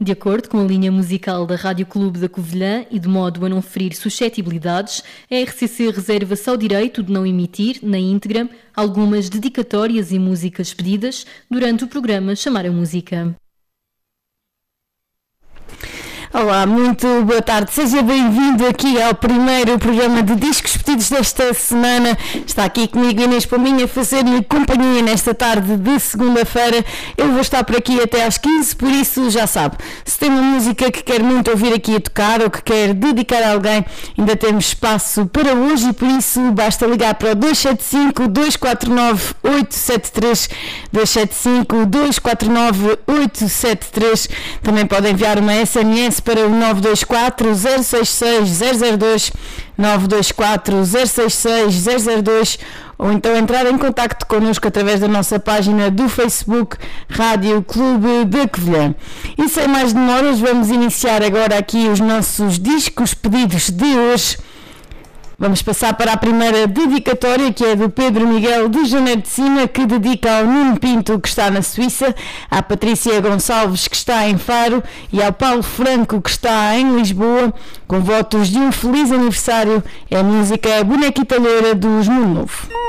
De acordo com a linha musical da Rádio Clube da Covilhã e de modo a não ferir suscetibilidades, a RCC reserva-se ao direito de não emitir, na íntegra, algumas dedicatórias e músicas pedidas durante o programa Chamar a Música. Olá, muito boa tarde. Seja bem-vindo aqui ao primeiro programa de discos pedidos desta semana. Está aqui comigo Inês Pombinha a fazer-lhe companhia nesta tarde de segunda-feira. Eu vou estar por aqui até às 15, por isso já sabe. Se tem uma música que quer muito ouvir aqui a tocar ou que quer dedicar a alguém, ainda temos espaço para hoje e por isso basta ligar para o 275-249-873, 275-249-873. Também pode enviar uma SMS para o 924-066-002, 924-066-002, ou então entrar em contacto connosco através da nossa página do Facebook Rádio Clube da Covilhã. E sem mais demoras, vamos iniciar agora aqui os nossos discos pedidos de hoje. Vamos passar para a primeira dedicatória, que é do Pedro Miguel de Janeiro de Cima, que dedica ao Nuno Pinto, que está na Suíça, à Patrícia Gonçalves, que está em Faro, e ao Paulo Franco, que está em Lisboa, com votos de um feliz aniversário. É a música Bonequita Loura dos Mundo Novo.